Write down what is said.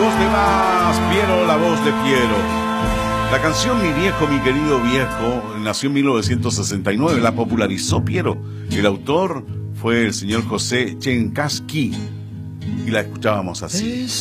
voz de más, Piero, la voz de Piero. La canción Mi viejo, mi querido viejo nació en 1969, la popularizó Piero. El autor fue el señor José Chenkaski y la escuchábamos así.